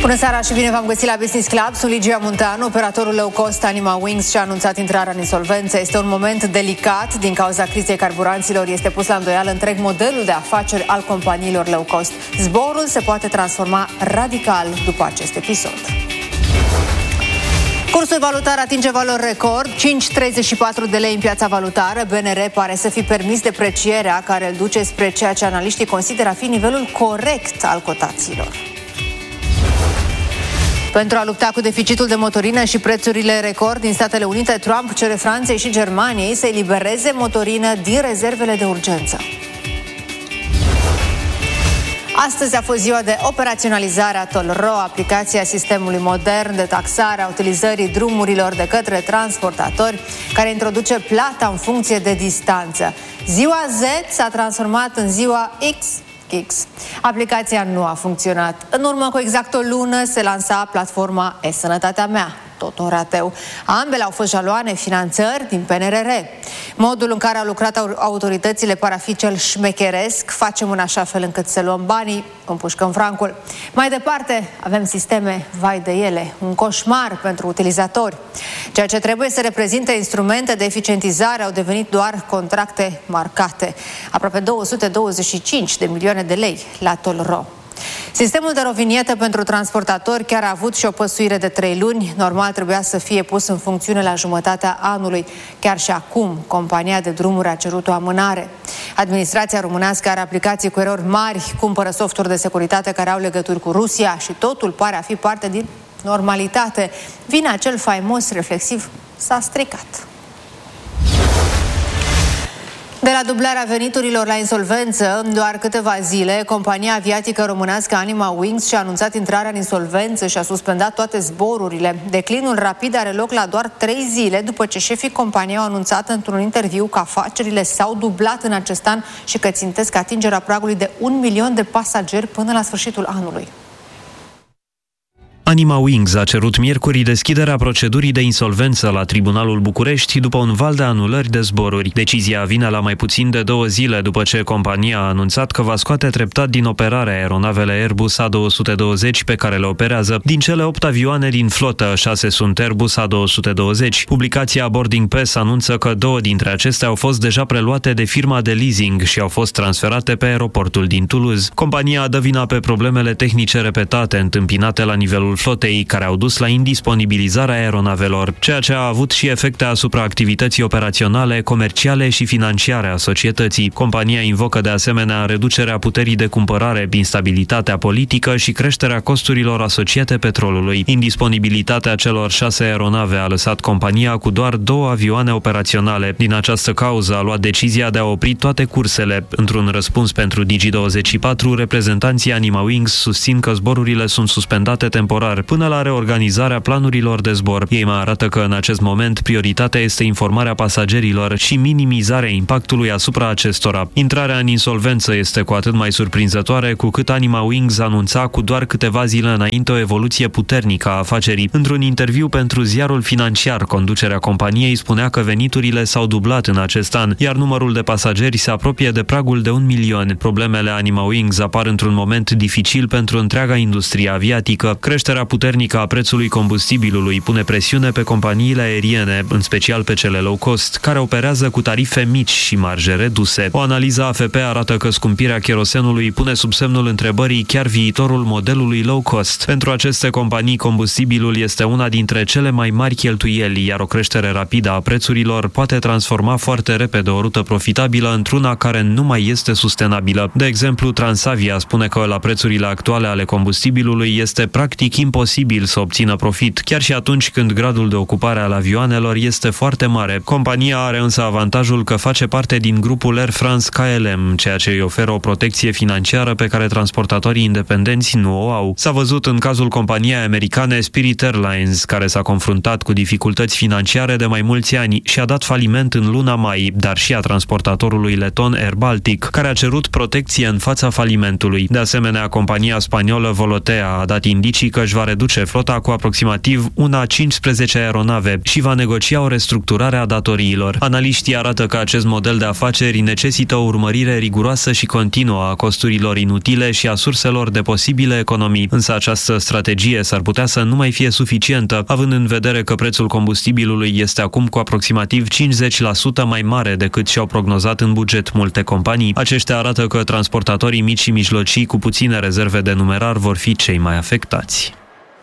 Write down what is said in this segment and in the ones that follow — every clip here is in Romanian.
Bună seara și bine v-am găsit la Business Club. Sunt Ligia Munteanu, operatorul low cost Anima Wings și-a anunțat intrarea în insolvență. Este un moment delicat din cauza crizei carburanților. Este pus la îndoială întreg modelul de afaceri al companiilor low cost. Zborul se poate transforma radical după acest episod. Cursul valutar atinge valori record, 5,34 de lei în piața valutară. BNR pare să fi permis deprecierea care îl duce spre ceea ce analiștii consideră a fi nivelul corect al cotațiilor. Pentru a lupta cu deficitul de motorină și prețurile record din Statele Unite, Trump cere Franței și Germaniei să elibereze motorină din rezervele de urgență. Astăzi a fost ziua de operaționalizare a Toll-Ro, aplicația sistemului modern de taxare a utilizării drumurilor de către transportatori, care introduce plata în funcție de distanță. Ziua Z s-a transformat în ziua X. Aplicația nu a funcționat. În urmă cu exact o lună se lansa platforma E-Sănătatea Mea, tot un rateu. Ambele au fost jaloane finanțări din PNRR. Modul în care au lucrat autoritățile pare a fi cel șmecheresc. Facem în așa fel încât să luăm banii, împușcăm francul. Mai departe, avem sisteme, vai de ele, un coșmar pentru utilizatori. Ceea ce trebuie să reprezinte instrumente de eficientizare au devenit doar contracte marcate. Aproape 225 de milioane de lei la Toll-Ro. Sistemul de rovinietă pentru transportatori chiar a avut și o păsuire de 3 luni. Normal trebuia să fie pus în funcțiune la jumătatea anului. Chiar și acum, compania de drumuri a cerut o amânare. Administrația românească are aplicații cu erori mari, cumpără softuri de securitate care au legături cu Rusia și totul pare a fi parte din normalitate. Vine acel faimos reflexiv, s-a stricat. De la dublarea veniturilor la insolvență, în doar câteva zile, compania aviatică românească Anima Wings și-a anunțat intrarea în insolvență și a suspendat toate zborurile. Declinul rapid are loc la doar 3 zile după ce șefii companiei au anunțat într-un interviu că afacerile s-au dublat în acest an și că țintesc atingerea pragului de 1 milion de pasageri până la sfârșitul anului. Anima Wings a cerut miercuri deschiderea procedurii de insolvență la Tribunalul București după un val de anulări de zboruri. Decizia vine la mai puțin de 2 zile după ce compania a anunțat că va scoate treptat din operare aeronavele Airbus A220 pe care le operează. Din cele 8 avioane din flotă, 6 sunt Airbus A220. Publicația Boarding Pass anunță că 2 dintre acestea au fost deja preluate de firma de leasing și au fost transferate pe aeroportul din Toulouse. Compania dă vina pe problemele tehnice repetate întâmpinate la nivelul flotei, care au dus la indisponibilizarea aeronavelor, ceea ce a avut și efecte asupra activității operaționale, comerciale și financiare a societății. Compania invocă de asemenea reducerea puterii de cumpărare, instabilitatea politică și creșterea costurilor asociate petrolului. Indisponibilitatea celor 6 aeronave a lăsat compania cu doar 2 avioane operaționale. Din această cauză a luat decizia de a opri toate cursele. Într-un răspuns pentru Digi24, reprezentanții Anima Wings susțin că zborurile sunt suspendate temporar până la reorganizarea planurilor de zbor. Ei mai arată că în acest moment prioritatea este informarea pasagerilor și minimizarea impactului asupra acestora. Intrarea în insolvență este cu atât mai surprinzătoare cu cât Anima Wings anunța cu doar câteva zile înainte o evoluție puternică a afacerii. Într-un interviu pentru ziarul Financiar, conducerea companiei spunea că veniturile s-au dublat în acest an, iar numărul de pasageri se apropie de pragul de 1 milion. Problemele Anima Wings apar într-un moment dificil pentru întreaga industrie aviatică. Creșterea puternică a prețului combustibilului pune presiune pe companiile aeriene, în special pe cele low cost, care operează cu tarife mici și marje reduse. O analiză AFP arată că scumpirea cherosenului pune sub semnul întrebării chiar viitorul modelului low cost. Pentru aceste companii, combustibilul este una dintre cele mai mari cheltuieli, iar o creștere rapidă a prețurilor poate transforma foarte repede o rută profitabilă într-una care nu mai este sustenabilă. De exemplu, Transavia spune că la prețurile actuale ale combustibilului este practic imposibil să obțină profit, chiar și atunci când gradul de ocupare al avioanelor este foarte mare. Compania are însă avantajul că face parte din grupul Air France KLM, ceea ce îi oferă o protecție financiară pe care transportatorii independenți nu o au. S-a văzut în cazul companiei americane Spirit Airlines, care s-a confruntat cu dificultăți financiare de mai mulți ani și a dat faliment în luna mai, dar și a transportatorului leton Air Baltic, care a cerut protecție în fața falimentului. De asemenea, compania spaniolă Volotea a dat indicii că își își va reduce flota cu aproximativ 15 aeronave și va negocia o restructurare a datoriilor. Analiștii arată că acest model de afaceri necesită o urmărire riguroasă și continuă a costurilor inutile și a surselor de posibile economii, însă această strategie s-ar putea să nu mai fie suficientă, având în vedere că prețul combustibilului este acum cu aproximativ 50% mai mare decât și-au prognozat în buget multe companii. Aceștia arată că transportatorii mici și mijlocii cu puține rezerve de numerar vor fi cei mai afectați.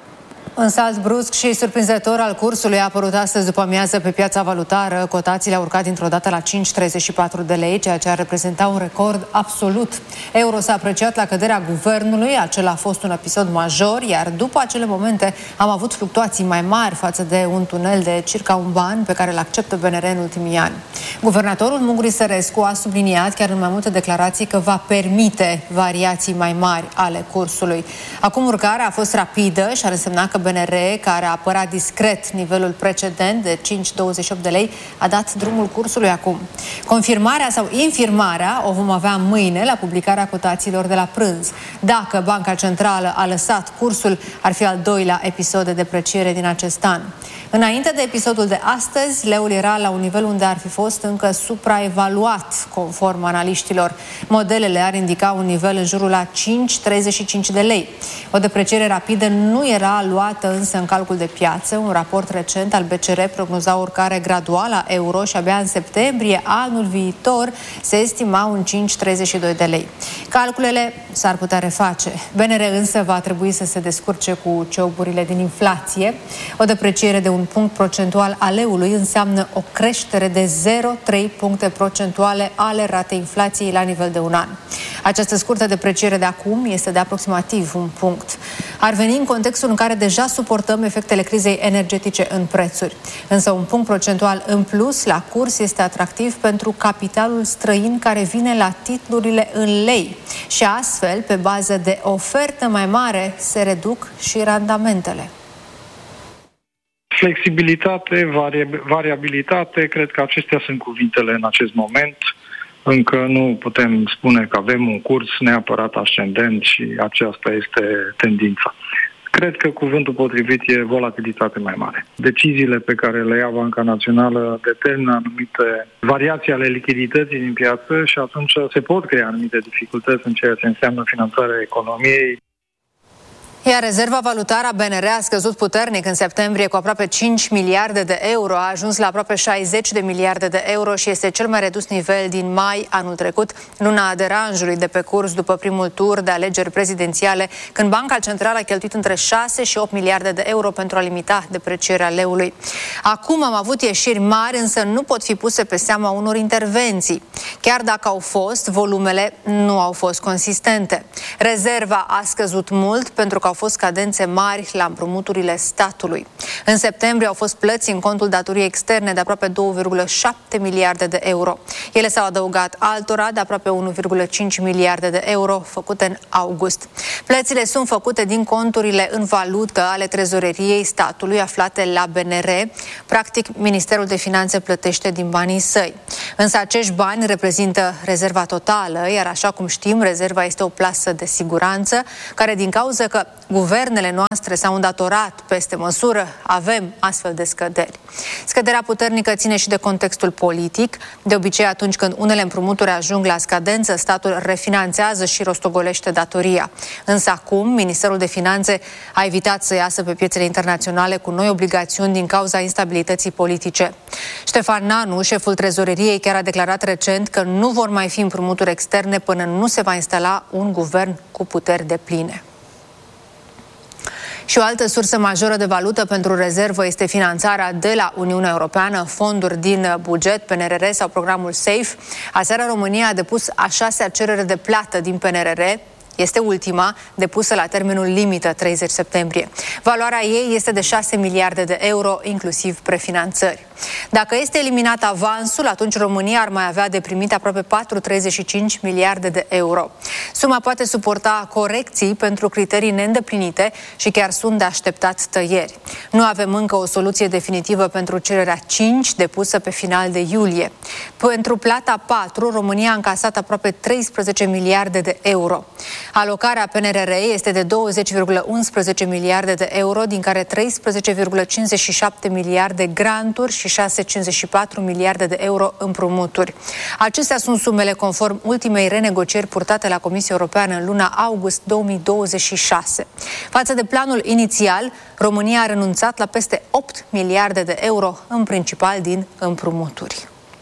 Un salt brusc și surprinzător al cursului a apărut astăzi după amiază pe piața valutară. Cotațiile au urcat dintr-o dată la 5,34 de lei, ceea ce ar reprezenta un record absolut. Euro s-a apreciat la căderea guvernului, acela a fost un episod major, iar după acele momente am avut fluctuații mai mari față de un tunel de circa un ban pe care îl acceptă BNR în ultimii ani. Guvernatorul Munguri Sărescu a subliniat chiar în mai multe declarații că va permite variații mai mari ale cursului. Acum urcarea a fost rapidă și ar însemna că BNR, care a apărat discret nivelul precedent de 5,28 de lei, a dat drumul cursului acum. Confirmarea sau infirmarea o vom avea mâine la publicarea cotațiilor de la prânz. Dacă Banca Centrală a lăsat cursul, ar fi al doilea episod de depreciere din acest an. Înainte de episodul de astăzi, leul era la un nivel unde ar fi fost încă supraevaluat, conform analiștilor. Modelele ar indica un nivel în jurul la 5,35 de lei. O depreciere rapidă nu era luată însă în calcul de piață. Un raport recent al BCR prognoza o urcare graduală a euro și abia în septembrie anul viitor se estima un 5,32 de lei. Calculele s-ar putea reface. BNR însă va trebui să se descurce cu cioburile din inflație. O depreciere de un punct procentual al leului înseamnă o creștere de 0,3 puncte procentuale ale ratei inflației la nivel de un an. Această scurtă depreciere de acum este de aproximativ un punct. Ar veni în contextul în care deja suportăm efectele crizei energetice în prețuri. Însă un punct procentual în plus la curs este atractiv pentru capitalul străin care vine la titlurile în lei și astfel, pe bază de ofertă mai mare, se reduc și randamentele. Flexibilitate, variabilitate, cred că acestea sunt cuvintele în acest moment. Încă nu putem spune că avem un curs neapărat ascendent și aceasta este tendința. Cred că cuvântul potrivit e volatilitate mai mare. Deciziile pe care le ia Banca Națională determină anumite variații ale lichidității din piață și atunci se pot crea anumite dificultăți în ceea ce înseamnă finanțarea economiei. Iar rezerva valutară a BNR a scăzut puternic în septembrie cu aproape 5 miliarde de euro, a ajuns la aproape 60 de miliarde de euro și este cel mai redus nivel din mai anul trecut, luna deranjului de pe curs după primul tur de alegeri prezidențiale, când Banca Centrală a cheltuit între 6 și 8 miliarde de euro pentru a limita deprecierea leului. Acum am avut ieșiri mari, însă nu pot fi puse pe seama unor intervenții. Chiar dacă au fost, volumele nu au fost consistente. Rezerva a scăzut mult pentru că au fost cadențe mari la împrumuturile statului. În septembrie au fost plăți în contul datoriei externe de aproape 2,7 miliarde de euro. Ele s-au adăugat altora de aproape 1,5 miliarde de euro făcute în august. Plățile sunt făcute din conturile în valută ale trezoreriei statului aflate la BNR. Practic, Ministerul de Finanțe plătește din banii săi. Însă acești bani reprezintă rezerva totală, iar așa cum știm, rezerva este o plasă de siguranță care, din cauza că guvernele noastre s-au îndatorat peste măsură, avem astfel de scăderi. Scăderea puternică ține și de contextul politic. De obicei, atunci când unele împrumuturi ajung la scadență, statul refinanțează și rostogolește datoria. Însă acum, Ministerul de Finanțe a evitat să iasă pe piețele internaționale cu noi obligațiuni din cauza instabilității politice. Ștefan Nanu, șeful trezoreriei, chiar a declarat recent că nu vor mai fi împrumuturi externe până nu se va instala un guvern cu puteri depline. Și o altă sursă majoră de valută pentru rezervă este finanțarea de la Uniunea Europeană, fonduri din buget, PNRR sau programul SAFE. Aseară România a depus a 6-a cerere de plată din PNRR. Este ultima, depusă la termenul limită, 30 septembrie. Valoarea ei este de 6 miliarde de euro, inclusiv prefinanțări. Dacă este eliminat avansul, atunci România ar mai avea de primit aproape 4,35 miliarde de euro. Suma poate suporta corecții pentru criterii neîndeplinite și chiar sunt de așteptat tăieri. Nu avem încă o soluție definitivă pentru cererea 5, depusă pe final de iulie. Pentru plata 4, România a încasat aproape 13 miliarde de euro. Alocarea PNRR este de 20,11 miliarde de euro, din care 13,57 miliarde granturi și 6,54 miliarde de euro împrumuturi. Acestea sunt sumele conform ultimei renegocieri purtate la Comisia Europeană în luna august 2026. Față de planul inițial, România a renunțat la peste 8 miliarde de euro, în principal din împrumuturi.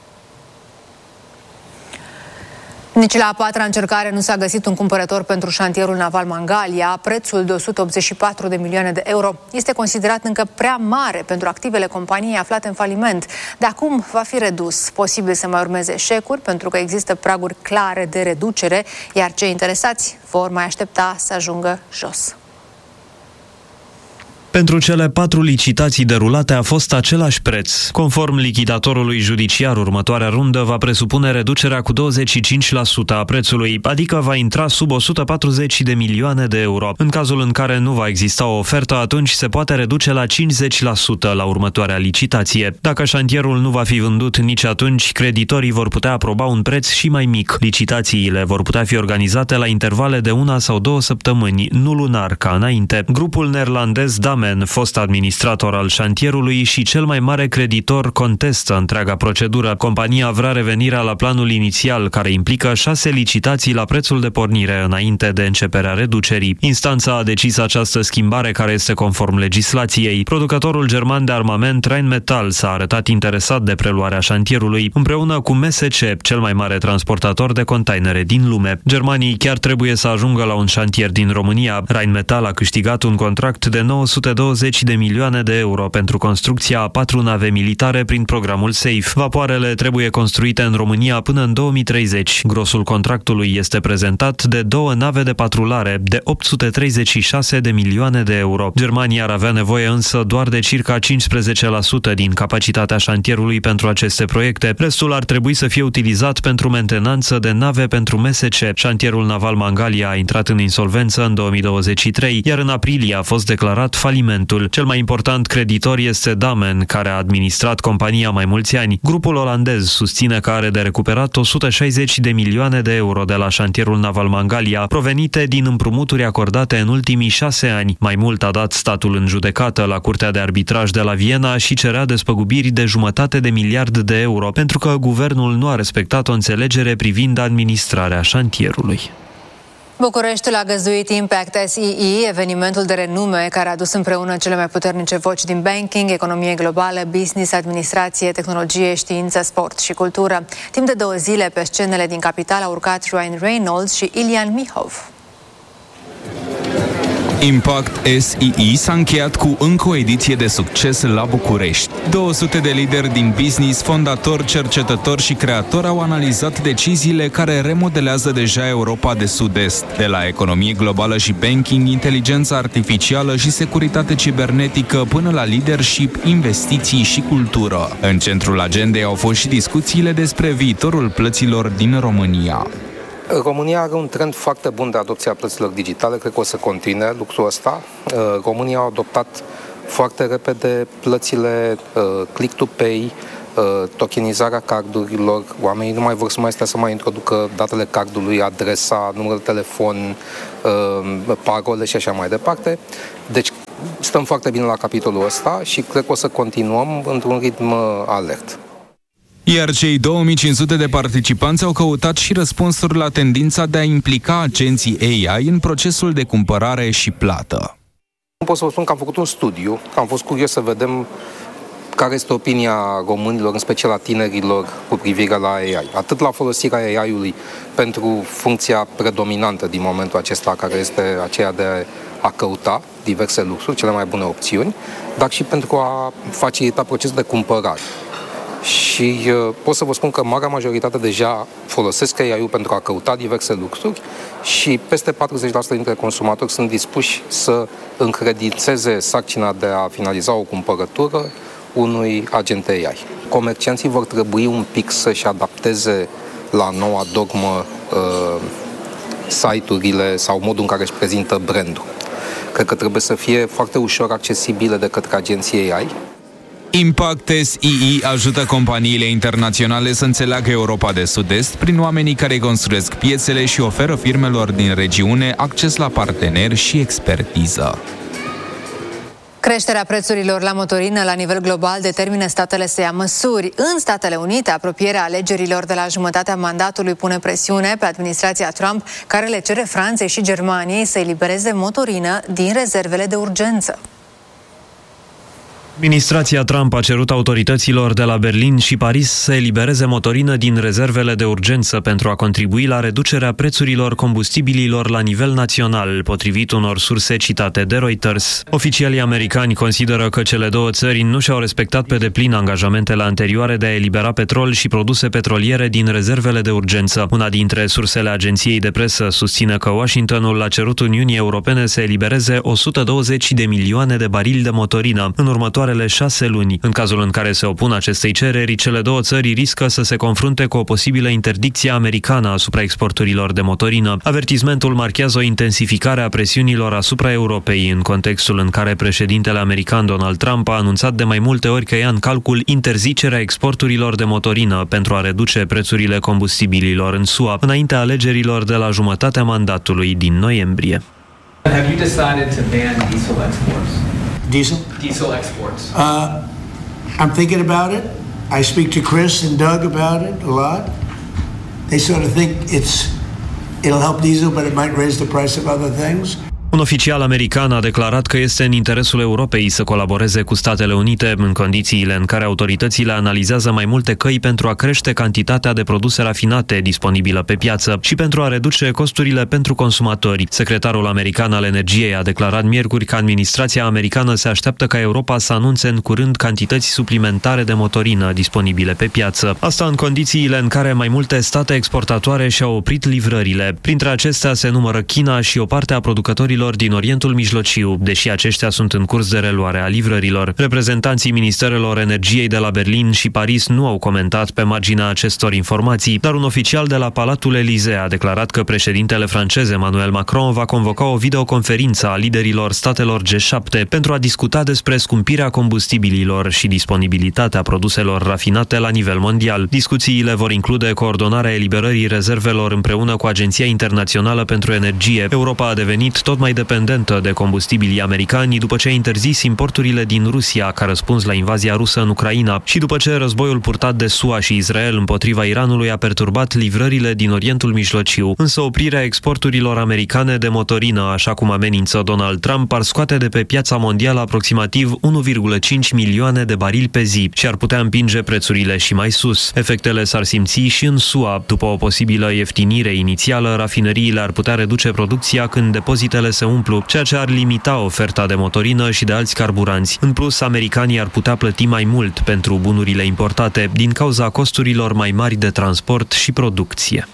Nici la a patra încercare nu s-a găsit un cumpărător pentru șantierul naval Mangalia. Prețul de 184 de milioane de euro este considerat încă prea mare pentru activele companiei aflate în faliment. De acum va fi redus. Posibil să mai urmeze eșecuri, pentru că există praguri clare de reducere, iar cei interesați vor mai aștepta să ajungă jos. Pentru cele 4 licitații derulate a fost același preț. Conform lichidatorului judiciar, următoarea rundă va presupune reducerea cu 25% a prețului, adică va intra sub 140 de milioane de euro. În cazul în care nu va exista o ofertă, atunci se poate reduce la 50% la următoarea licitație. Dacă șantierul nu va fi vândut nici atunci, creditorii vor putea aproba un preț și mai mic. Licitațiile vor putea fi organizate la intervale de 1 sau 2 săptămâni, nu lunar ca înainte. Grupul neerlandez Damen, fost administrator al șantierului și cel mai mare creditor, contestă întreaga procedură. Compania vrea revenirea la planul inițial, care implică 6 licitații la prețul de pornire înainte de începerea reducerii. Instanța a decis această schimbare, care este conform legislației. Producătorul german de armament Rheinmetall s-a arătat interesat de preluarea șantierului, împreună cu MSC, cel mai mare transportator de containere din lume. Germanii chiar trebuie să ajungă la un șantier din România. Rheinmetall a câștigat un contract de 920 de milioane de euro pentru construcția a 4 nave militare prin programul SAFE. Vapoarele trebuie construite în România până în 2030. Grosul contractului este prezentat de 2 nave de patrulare de 836 de milioane de euro. Germania ar avea nevoie însă doar de circa 15% din capacitatea șantierului pentru aceste proiecte. Restul ar trebui să fie utilizat pentru mentenanță de nave pentru MSC. Șantierul naval Mangalia a intrat în insolvență în 2023, iar în aprilie a fost declarat falimentul. Cel mai important creditor este Damen, care a administrat compania mai mulți ani. Grupul olandez susține că are de recuperat 160 de milioane de euro de la șantierul naval Mangalia, provenite din împrumuturi acordate în ultimii 6 ani. Mai mult a dat statul în judecată la Curtea de Arbitraj de la Viena și cerea despăgubiri de 1,5 miliard de euro, pentru că guvernul nu a respectat o înțelegere privind administrarea șantierului. Bucureștiul a găzduit Impact SEE, evenimentul de renume care a adus împreună cele mai puternice voci din banking, economie globală, business, administrație, tehnologie, știință, sport și cultură. Timp de 2 zile pe scenele din capitală au urcat Ryan Reynolds și Ilian Mihov. Impact SEE s-a încheiat cu încă o ediție de succes la București. 200 de lideri din business, fondatori, cercetători și creatori au analizat deciziile care remodelează deja Europa de Sud-Est, de la economie globală și banking, inteligență artificială și securitate cibernetică, până la leadership, investiții și cultură. În centrul agendei au fost și discuțiile despre viitorul plăților din România. România are un trend foarte bun de adopție a plăților digitale, cred că o să continue lucrul ăsta. România a adoptat foarte repede plățile click-to-pay, tokenizarea cardurilor. Oamenii nu mai vor să mai stea să mai introducă datele cardului, adresa, numărul de telefon, parole și așa mai departe. Deci stăm foarte bine la capitolul ăsta și cred că o să continuăm într-un ritm alert. Iar cei 2500 de participanți au căutat și răspunsuri la tendința de a implica agenții AI în procesul de cumpărare și plată. Pot să vă spun că am făcut un studiu, am fost curios să vedem care este opinia românilor, în special a tinerilor, cu privire la AI. Atât la folosirea AI-ului pentru funcția predominantă din momentul acesta, care este aceea de a căuta diverse luxuri, cele mai bune opțiuni, dar și pentru a facilita procesul de cumpărare. Și pot să vă spun că marea majoritate deja folosesc AI-ul pentru a căuta diverse luxuri și peste 40% dintre consumatori sunt dispuși să încredințeze sarcina de a finaliza o cumpărătură unui agent AI. Comercianții vor trebui un pic să-și adapteze la noua dogmă site-urile sau modul în care își prezintă brandul. Cred că trebuie să fie foarte ușor accesibile de către agenții AI. Impact SII ajută companiile internaționale să înțeleagă Europa de Sud-Est prin oamenii care construiesc piețele și oferă firmelor din regiune acces la parteneri și expertiză. Creșterea prețurilor la motorină la nivel global determină statele să ia măsuri. În Statele Unite, apropierea alegerilor de la jumătatea mandatului pune presiune pe administrația Trump, care le cere Franței și Germaniei să elibereze motorină din rezervele de urgență. Administrația Trump a cerut autorităților de la Berlin și Paris să elibereze motorină din rezervele de urgență pentru a contribui la reducerea prețurilor combustibililor la nivel național, potrivit unor surse citate de Reuters. Oficialii americani consideră că cele două țări nu și-au respectat pe deplin angajamentele anterioare de a elibera petrol și produse petroliere din rezervele de urgență. Una dintre sursele agenției de presă susține că Washingtonul a cerut Uniunii Europene să elibereze 120 de milioane de barili de motorină în următoarele 6 luni. În cazul în care se opun acestei cereri, cele două țări riscă să se confrunte cu o posibilă interdicție americană asupra exporturilor de motorină. Avertismentul marchează o intensificare a presiunilor asupra Europei, în contextul în care președintele american Donald Trump a anunțat de mai multe ori că ia în calcul interzicerea exporturilor de motorină pentru a reduce prețurile combustibililor în SUA, înaintea alegerilor de la jumătatea mandatului din noiembrie. Have you decided to ban diesel exports? Diesel exports. I'm thinking about it. I speak to Chris and Doug about it a lot. They sort of think it'll help diesel, but it might raise the price of other things. Un oficial american a declarat că este în interesul Europei să colaboreze cu Statele Unite în condițiile în care autoritățile analizează mai multe căi pentru a crește cantitatea de produse rafinate disponibilă pe piață și pentru a reduce costurile pentru consumatori. Secretarul american al energiei a declarat miercuri că administrația americană se așteaptă ca Europa să anunțe în curând cantități suplimentare de motorină disponibile pe piață. Asta în condițiile în care mai multe state exportatoare și-au oprit livrările. Printre acestea se numără China și o parte a producătorilor din Orientul Mijlociu, deși aceștia sunt în curs de reluare a livrărilor. Reprezentanții Ministerelor Energiei de la Berlin și Paris nu au comentat pe marginea acestor informații, dar un oficial de la Palatul Elysee a declarat că președintele francez Emmanuel Macron va convoca o videoconferință a liderilor statelor G7 pentru a discuta despre scumpirea combustibililor și disponibilitatea produselor rafinate la nivel mondial. Discuțiile vor include coordonarea eliberării rezervelor împreună cu Agenția Internațională pentru Energie. Europa a devenit tot mai dependentă de combustibilii americani după ce a interzis importurile din Rusia ca răspuns la invazia rusă în Ucraina și după ce războiul purtat de SUA și Israel împotriva Iranului a perturbat livrările din Orientul Mijlociu. Însă oprirea exporturilor americane de motorină, așa cum amenință Donald Trump, ar scoate de pe piața mondială aproximativ 1,5 milioane de barili pe zi și ar putea împinge prețurile și mai sus. Efectele s-ar simți și în SUA. După o posibilă ieftinire inițială, rafinăriile ar putea reduce producția când depozitele se umplu, ceea ce ar limita oferta de motorină și de alți carburanți. În plus, americanii ar putea plăti mai mult pentru bunurile importate din cauza costurilor mai mari de transport și producție.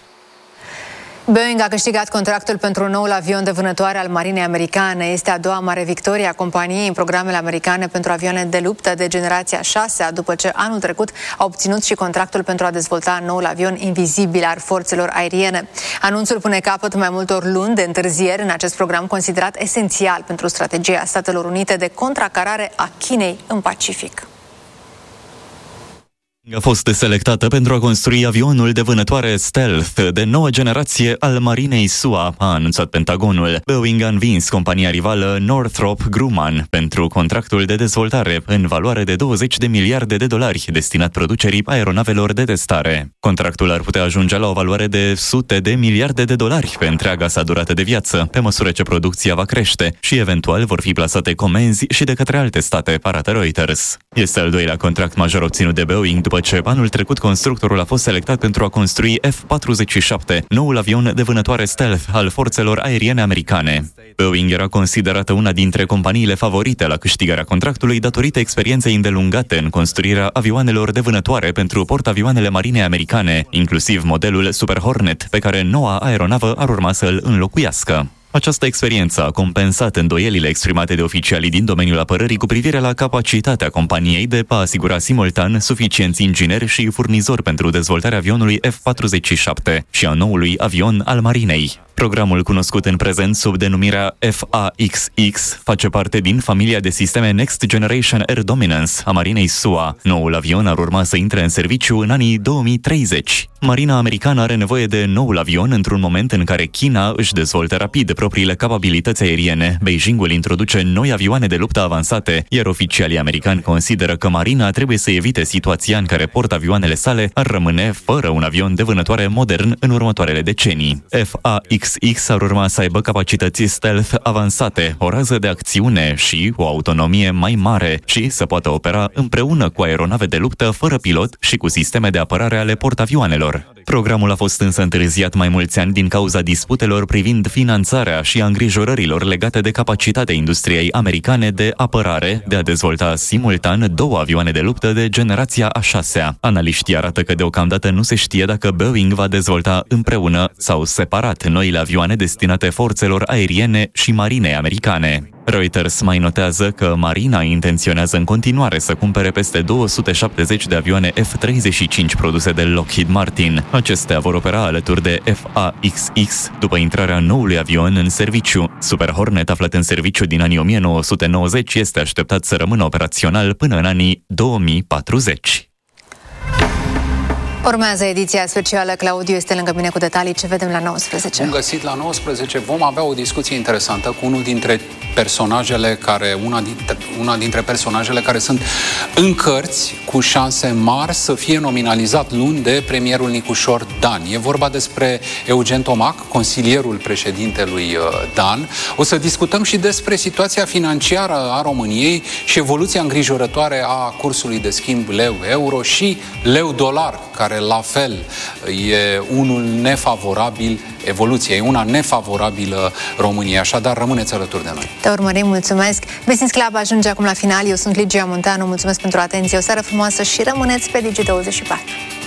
Boeing a câștigat contractul pentru noul avion de vânătoare al marinei americane. Este a doua mare victorie a companiei în programele americane pentru avioane de luptă de generația 6, după ce anul trecut a obținut și contractul pentru a dezvolta noul avion invizibil al forțelor aeriene. Anunțul pune capăt mai multor luni de întârzieri în acest program considerat esențial pentru strategia Statelor Unite de contracarare a Chinei în Pacific. A fost selectată pentru a construi avionul de vânătoare stealth de nouă generație al marinei SUA, a anunțat Pentagonul. Boeing a învins compania rivală Northrop Grumman pentru contractul de dezvoltare în valoare de $20 de miliarde destinat producerii aeronavelor de testare. Contractul ar putea ajunge la o valoare de $100 de miliarde pe întreaga sa durată de viață, pe măsură ce producția va crește și eventual vor fi plasate comenzi și de către alte state, arată Reuters. Este al doilea contract major obținut de Boeing după ce anul trecut constructorul a fost selectat pentru a construi F-47, noul avion de vânătoare stealth al forțelor aeriene americane. Boeing era considerată una dintre companiile favorite la câștigarea contractului datorită experienței îndelungate în construirea avioanelor de vânătoare pentru portavioanele marinei americane, inclusiv modelul Super Hornet, pe care noua aeronavă ar urma să îl înlocuiască. Această experiență a compensat îndoielile exprimate de oficialii din domeniul apărării cu privire la capacitatea companiei de a asigura simultan suficienți ingineri și furnizori pentru dezvoltarea avionului F-47 și a noului avion al marinei. Programul, cunoscut în prezent sub denumirea FAXX, face parte din familia de sisteme Next Generation Air Dominance a Marinei SUA. Noul avion ar urma să intre în serviciu în anii 2030. Marina americană are nevoie de noul avion într-un moment în care China își dezvoltă rapid propriile capabilități aeriene. Beijingul introduce noi avioane de luptă avansate, iar oficialii americani consideră că Marina trebuie să evite situația în care portavioanele sale ar rămâne fără un avion de vânătoare modern în următoarele decenii. FAXX ar urma să aibă capacități stealth avansate, o rază de acțiune și o autonomie mai mare și să poată opera împreună cu aeronave de luptă fără pilot și cu sisteme de apărare ale portavioanelor. Programul a fost însă întârziat mai mulți ani din cauza disputelor privind finanțarea și a îngrijorărilor legate de capacitatea industriei americane de apărare de a dezvolta simultan două avioane de luptă de generația a 6-a. Analiștii arată că deocamdată nu se știe dacă Boeing va dezvolta împreună sau separat noile avioane destinate forțelor aeriene și marinei americane. Reuters mai notează că Marina intenționează în continuare să cumpere peste 270 de avioane F-35 produse de Lockheed Martin. Acestea vor opera alături de FAXX după intrarea noului avion în serviciu. Super Hornet, aflat în serviciu din anii 1990, este așteptat să rămână operațional până în anii 2040. Urmează ediția specială. Claudiu este lângă mine cu detalii. Ce vedem la 19? Bun găsit la 19. Vom avea o discuție interesantă cu unul dintre personajele care, una dintre personajele care sunt în cărți cu șanse mari să fie nominalizat luni de premierul Nicușor Dan. E vorba despre Eugen Tomac, consilierul președintelui Dan. O să discutăm și despre situația financiară a României și evoluția îngrijorătoare a cursului de schimb leu-euro și leu-dolar, care la fel e unul nefavorabil, evoluția e una nefavorabilă României. Așadar, rămâneți alături de noi. Te urmărim, mulțumesc. Business Club ajunge acum la final. Eu sunt Ligia Munteanu, mulțumesc pentru atenție. O seară frumoasă și rămâneți pe Digi24.